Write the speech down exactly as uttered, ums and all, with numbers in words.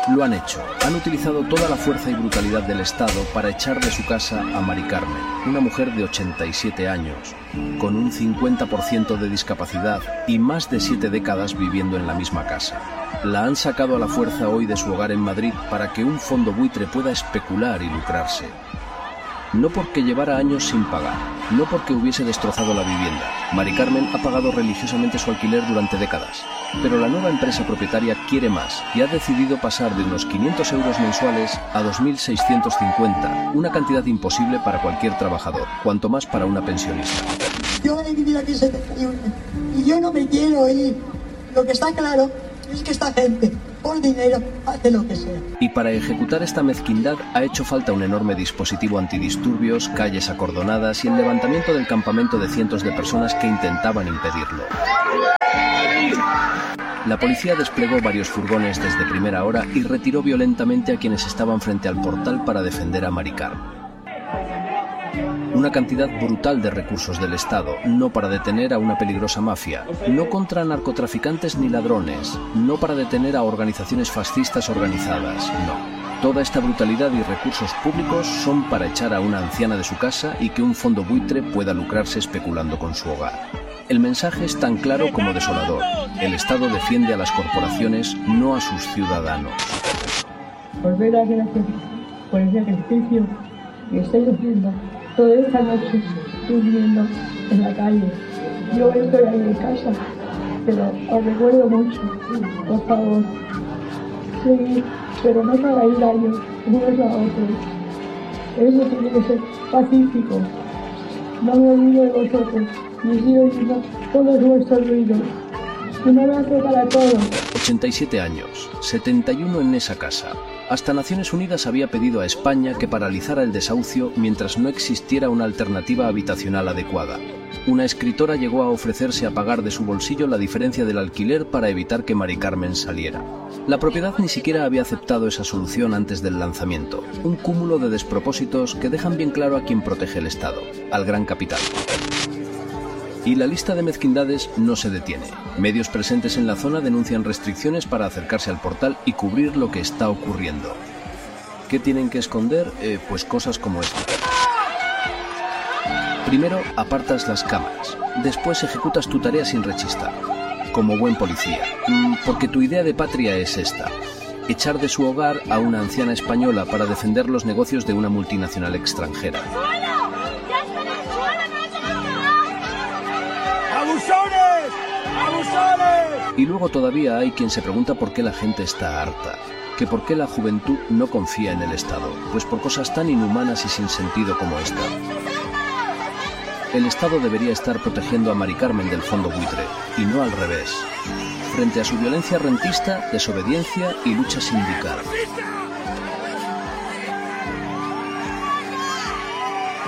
Lo han hecho. Han utilizado toda la fuerza y brutalidad del Estado para echar de su casa a Mari Carmen, una mujer de ochenta y siete años, con un cincuenta por ciento de discapacidad y más de siete décadas viviendo en la misma casa. La han sacado a la fuerza hoy de su hogar en Madrid para que un fondo buitre pueda especular y lucrarse. No porque llevara años sin pagar, no porque hubiese destrozado la vivienda. Mari Carmen ha pagado religiosamente su alquiler durante décadas, pero la nueva empresa propietaria quiere más y ha decidido pasar de unos quinientos euros mensuales a dos mil seiscientos cincuenta, una cantidad imposible para cualquier trabajador, cuanto más para una pensionista. Yo he vivido aquí setenta y uno y yo no me quiero ir. Lo que está claro es que esta gente, por dinero, hace lo que sea. Y para ejecutar esta mezquindad ha hecho falta un enorme dispositivo antidisturbios, calles acordonadas y el levantamiento del campamento de cientos de personas que intentaban impedirlo. La policía desplegó varios furgones desde primera hora y retiró violentamente a quienes estaban frente al portal para defender a Mari Carmen. Una cantidad brutal de recursos del Estado, no para detener a una peligrosa mafia, no contra narcotraficantes ni ladrones, no para detener a organizaciones fascistas organizadas, no. Toda esta brutalidad y recursos públicos son para echar a una anciana de su casa y que un fondo buitre pueda lucrarse especulando con su hogar. El mensaje es tan claro como desolador. El Estado defiende a las corporaciones, no a sus ciudadanos. Os doy las gracias por ese ejercicio que estáis haciendo. Toda esta noche durmiendo en la calle. Yo estoy ahí en casa, pero os recuerdo mucho, por favor. Seguid, pero no os hagáis daño unos a otros. Eso tiene que ser pacífico. No me olvido de vosotros y sigo oyendo todos vuestros ruidos. Un abrazo para todos. ochenta y siete años, setenta y uno en esa casa. Hasta Naciones Unidas había pedido a España que paralizara el desahucio mientras no existiera una alternativa habitacional adecuada. Una escritora llegó a ofrecerse a pagar de su bolsillo la diferencia del alquiler para evitar que Mari Carmen saliera. La propiedad ni siquiera había aceptado esa solución antes del lanzamiento. Un cúmulo de despropósitos que dejan bien claro a quien protege el Estado, al gran capital. Y la lista de mezquindades no se detiene. Medios presentes en la zona denuncian restricciones para acercarse al portal y cubrir lo que está ocurriendo. ¿Qué tienen que esconder? Eh, pues cosas como esta. Primero, apartas las cámaras. Después ejecutas tu tarea sin rechistar. Como buen policía. Porque tu idea de patria es esta. Echar de su hogar a una anciana española para defender los negocios de una multinacional extranjera. ¡Abusones! ¡Abusones! Y luego todavía hay quien se pregunta por qué la gente está harta, que por qué la juventud no confía en el Estado, pues por cosas tan inhumanas y sin sentido como esta. El Estado debería estar protegiendo a Mari Carmen del fondo buitre, y no al revés, frente a su violencia rentista, desobediencia y lucha sindical.